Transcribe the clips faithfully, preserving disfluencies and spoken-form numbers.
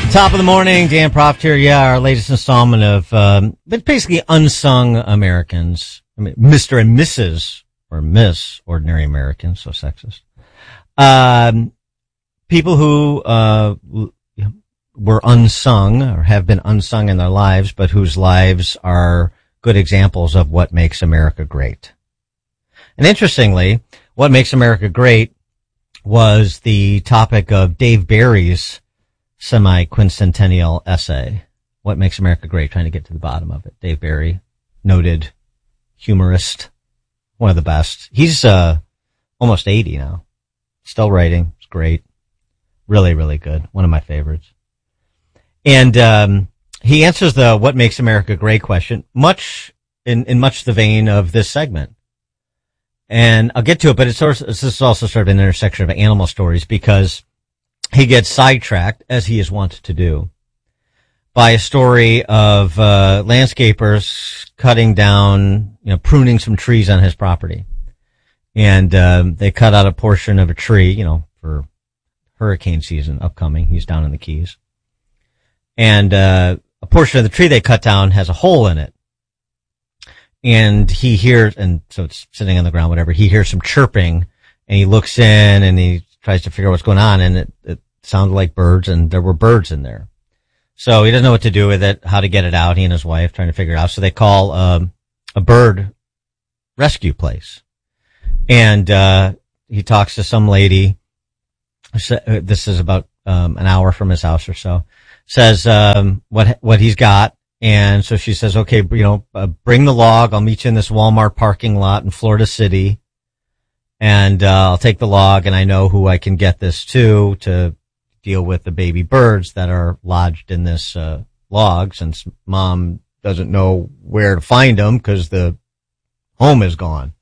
Top of the morning, Dan Proft here. Yeah, our latest installment of, um, but basically unsung Americans. I mean, Mister and Missus or Miss Ordinary Americans, so sexist. Um, people who, uh, were unsung or have been unsung in their lives, but whose lives are good examples of what makes America great. And interestingly, what makes America great was the topic of Dave Barry's semi-quincentennial essay, What Makes America Great, trying to get to the bottom of it. Dave Barry, noted humorist, one of the best. He's uh almost eighty now. Still writing. It's great. Really, really good. One of my favorites. And um he answers the what makes America great question, much in, in much the vein of this segment. And I'll get to it, but it's, sort of, this is also sort of an intersection of animal stories because he gets sidetracked, as he is wont to do, by a story of uh landscapers cutting down, you know, pruning some trees on his property. And um they cut out a portion of a tree, you know, for hurricane season upcoming. He's down in the Keys. And uh a portion of the tree they cut down has a hole in it. And he hears, and so it's sitting on the ground, whatever, he hears some chirping, and he looks in, and he tries to figure out what's going on, and it, it sounded like birds, and there were birds in there. So he doesn't know what to do with it, how to get it out. He and his wife trying to figure it out. So they call um, a bird rescue place. And uh he talks to some lady. This is about um an hour from his house or so. Says um what what he's got. And so she says, okay, you know, uh, bring the log. I'll meet you in this Walmart parking lot in Florida City. And, uh, I'll take the log, and I know who I can get this to, to deal with the baby birds that are lodged in this, uh, log, since mom doesn't know where to find them because the home is gone.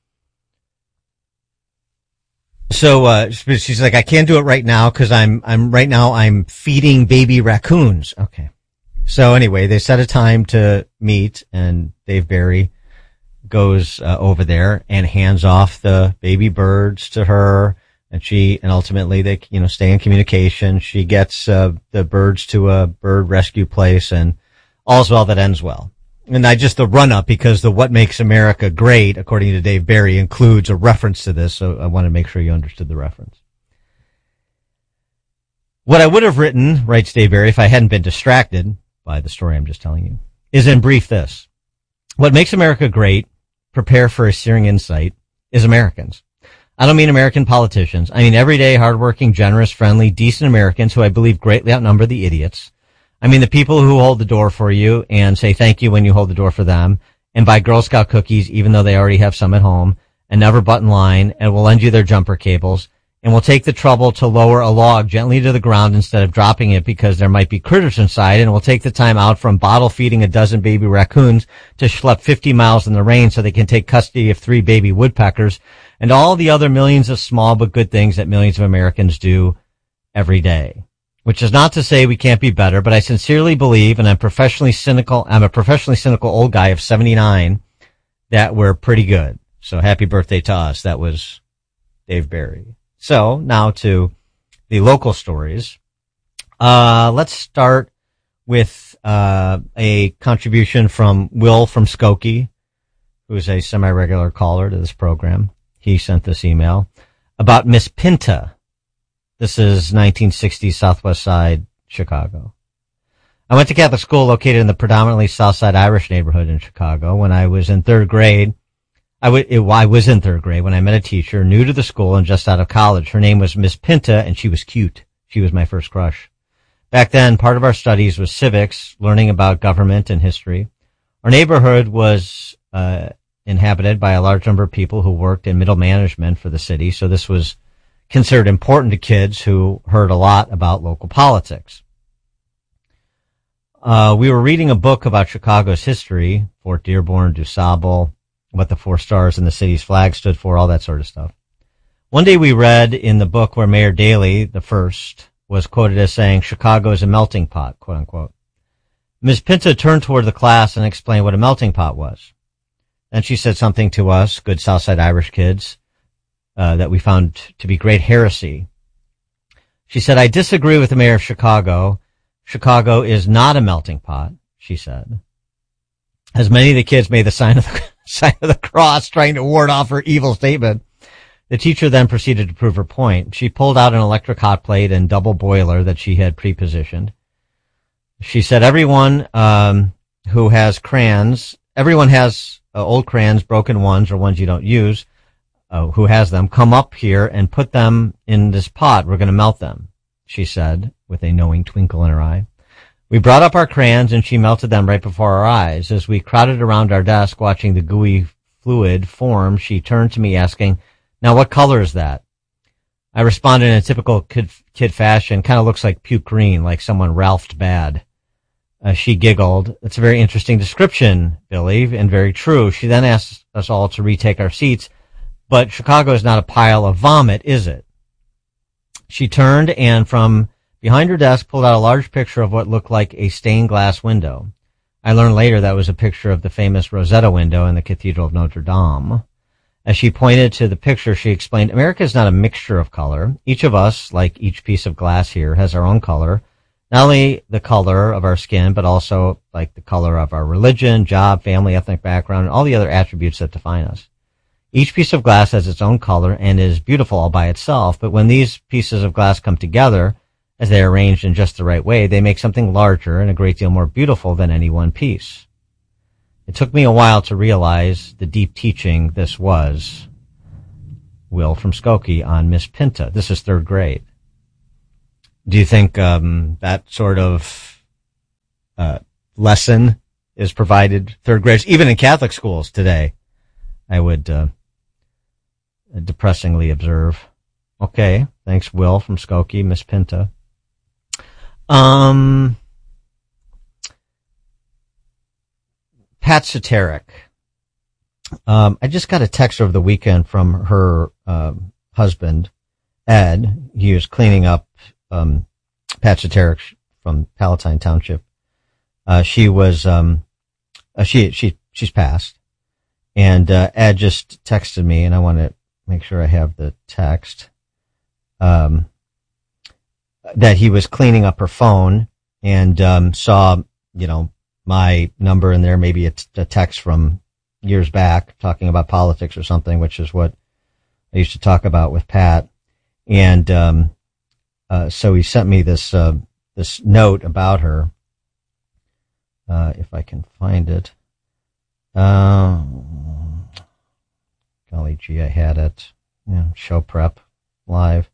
So, uh, she's like, I can't do it right now because I'm, I'm, right now I'm feeding baby raccoons. Okay. So anyway, they set a time to meet, and Dave Barry goes uh, over there and hands off the baby birds to her, and she, and ultimately they, you know, stay in communication. She gets uh, the birds to a bird rescue place, and all's well that ends well. And I just the run up because the What Makes America Great, according to Dave Barry, includes a reference to this, so I want to make sure you understood the reference. What I would have written, writes Dave Barry, if I hadn't been distracted by the story I'm just telling you, is in brief this. What makes America great, prepare for a searing insight, is Americans. I don't mean American politicians. I mean everyday, hardworking, generous, friendly, decent Americans who I believe greatly outnumber the idiots. I mean the people who hold the door for you and say thank you when you hold the door for them, and buy Girl Scout cookies even though they already have some at home, and never butt in line, and will lend you their jumper cables, and will take the trouble to lower a log gently to the ground instead of dropping it because there might be critters inside, and will take the time out from bottle feeding a dozen baby raccoons to schlep fifty miles in the rain so they can take custody of three baby woodpeckers, and all the other millions of small but good things that millions of Americans do every day. Which is not to say we can't be better, but I sincerely believe, and I'm professionally cynical, I'm a professionally cynical old guy of seventy-nine, that we're pretty good. So happy birthday to us. That was Dave Barry. So now to the local stories. Uh, let's start with, uh, a contribution from Will from Skokie, who's a semi-regular caller to this program. He sent this email about Miss Pinta. This is nineteen sixties Southwest Side, Chicago. I went to Catholic school located in the predominantly South Side Irish neighborhood in Chicago. When I was in third grade, I, w- it, I was in third grade when I met a teacher new to the school and just out of college. Her name was Miss Pinta, and she was cute. She was my first crush. Back then, part of our studies was civics, learning about government and history. Our neighborhood was uh inhabited by a large number of people who worked in middle management for the city, so this was considered important to kids who heard a lot about local politics. Uh, we were reading a book about Chicago's history, Fort Dearborn, DuSable, what the four stars in the city's flag stood for, all that sort of stuff. One day we read in the book where Mayor Daley, the first, was quoted as saying, Chicago is a melting pot, quote unquote. Miz Pinta turned toward the class and explained what a melting pot was. Then she said something to us, good Southside Irish kids, uh, that we found to be great heresy. She said, I disagree with the mayor of Chicago Chicago is not a melting pot, she said. As many of the kids made the sign of the, sign of the cross, trying to ward off her evil statement, the teacher then proceeded to prove her point. She pulled out an electric hot plate and double boiler that she had pre-positioned. She said, everyone um, who has crayons, everyone has uh, old crayons, broken ones, or ones you don't use, uh, who has them, come up here and put them in this pot. We're going to melt them, she said, with a knowing twinkle in her eye. We brought up our crayons, and she melted them right before our eyes. As we crowded around our desk watching the gooey fluid form, she turned to me asking, now what color is that? I responded in a typical kid, kid fashion, kind of looks like puke green, like someone Ralphed bad. Uh, she giggled. It's a very interesting description, Billy, and very true. She then asked us all to retake our seats, but Chicago is not a pile of vomit, is it? She turned and from behind her desk pulled out a large picture of what looked like a stained glass window. I learned later that was a picture of the famous Rosetta window in the Cathedral of Notre Dame. As she pointed to the picture, she explained, America is not a mixture of color. Each of us, like each piece of glass here, has our own color. Not only the color of our skin, but also like the color of our religion, job, family, ethnic background, and all the other attributes that define us. Each piece of glass has its own color and is beautiful all by itself, but when these pieces of glass come together, as they are arranged in just the right way, they make something larger and a great deal more beautiful than any one piece. It took me a while to realize the deep teaching this was. Will from Skokie on Miss Pinta. This is third grade. Do you think um, that sort of uh, lesson is provided third graders, even in Catholic schools today? I would uh, depressingly observe. Okay, thanks, Will from Skokie, Miss Pinta. Um, Pat Soteric. Um, I just got a text over the weekend from her uh, husband, Ed. He was cleaning up um, Pat Soteric from Palatine Township. Uh, she was um, uh, she she she's passed, and uh, Ed just texted me, and I want to make sure I have the text. Um, that he was cleaning up her phone and um, saw, you know, my number in there, maybe it's a text from years back talking about politics or something, which is what I used to talk about with Pat. And um, uh, so he sent me this uh, this note about her, uh, if I can find it. Uh, golly gee, I had it. Yeah, show prep live.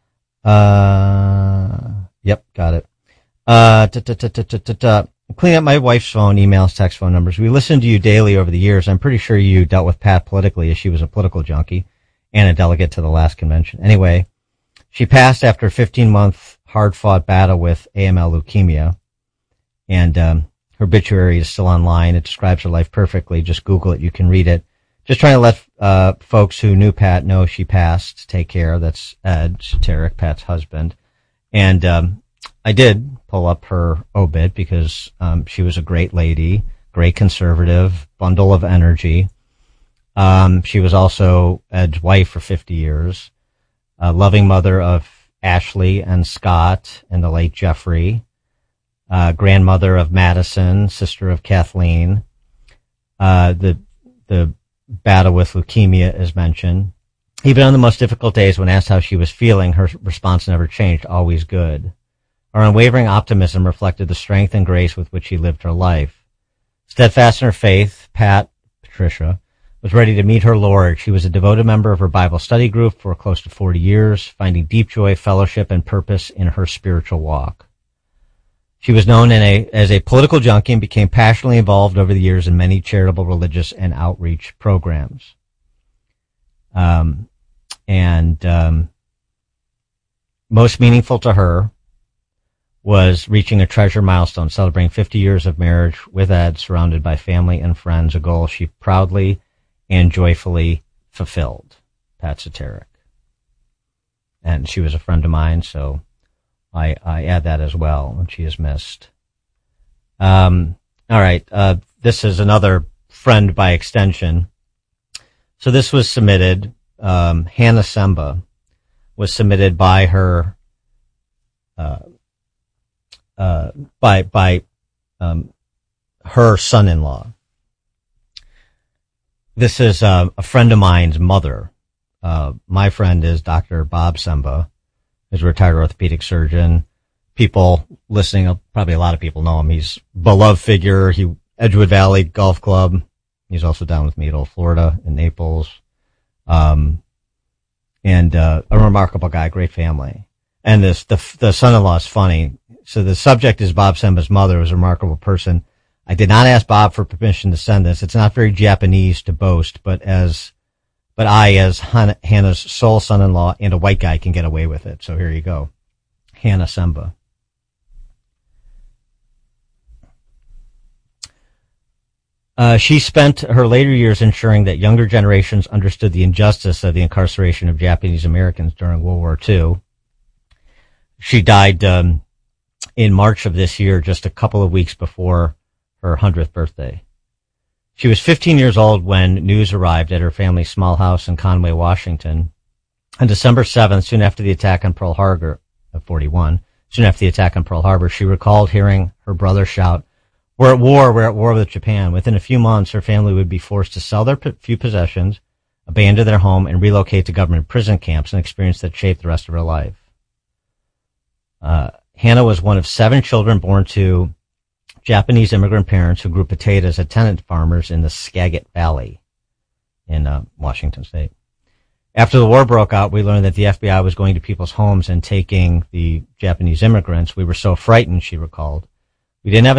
Uh, yep, got it. Uh, clean up my wife's phone, emails, text phone numbers. We listened to you daily over the years. I'm pretty sure you dealt with Pat politically as she was a political junkie and a delegate to the last convention. Anyway, she passed after a fifteen month hard fought battle with A M L leukemia. And, um, her obituary is still online. It describes her life perfectly. Just Google it. You can read it. Just trying to let uh, folks who knew Pat know she passed. Take care. That's Ed Soteric, Pat's husband. And um, I did pull up her obit because um, she was a great lady, great conservative, bundle of energy. Um, she was also Ed's wife for fifty years, a loving mother of Ashley and Scott and the late Jeffrey, uh, grandmother of Madison, sister of Kathleen. Uh, the the battle with leukemia is mentioned. Even on the most difficult days when asked how she was feeling, her response never changed, always good. Her unwavering optimism reflected the strength and grace with which she lived her life. Steadfast in her faith, Pat, Patricia, was ready to meet her Lord. She was a devoted member of her Bible study group for close to forty years, finding deep joy, fellowship, and purpose in her spiritual walk. She was known in a, as a political junkie and became passionately involved over the years in many charitable, religious, and outreach programs. Um, and um, most meaningful to her was reaching a treasure milestone, celebrating fifty years of marriage with Ed, surrounded by family and friends, a goal she proudly and joyfully fulfilled. Pat Soteric. And she was a friend of mine, so I, I add that as well when she is missed. Um, all right. Uh, this is another friend by extension. So this was submitted, um, Hannah Semba was submitted by her, uh, uh, by by um, her son-in-law. This is uh, a friend of mine's mother. Uh, my friend is Doctor Bob Semba, who's a retired orthopedic surgeon. People listening, probably a lot of people know him. He's a beloved figure. He Edgewood Valley Golf Club. He's also down with me at Old Florida in Naples. Um, and uh, a remarkable guy, great family. And this the the son-in-law is funny. So the subject is Bob Semba's mother, who was a remarkable person. I did not ask Bob for permission to send this. It's not very Japanese to boast, but as but I, as Han- Hannah's sole son-in-law and a white guy, can get away with it. So here you go. Hannah Semba. Uh, she spent her later years ensuring that younger generations understood the injustice of the incarceration of Japanese Americans during World War Two. She died um, in March of this year, just a couple of weeks before her hundredth birthday. She was fifteen years old when news arrived at her family's small house in Conway, Washington. On December seventh, soon after the attack on Pearl Harbor, uh, forty-one, soon after the attack on Pearl Harbor, she recalled hearing her brother shout, "We're at war, we're at war with Japan." Within a few months, her family would be forced to sell their p- few possessions, abandon their home, and relocate to government prison camps, an experience that shaped the rest of her life. Uh, Hannah was one of seven children born to Japanese immigrant parents who grew potatoes at tenant farmers in the Skagit Valley in uh, Washington State. After the war broke out, we learned that the F B I was going to people's homes and taking the Japanese immigrants. We were so frightened, she recalled. We didn't have a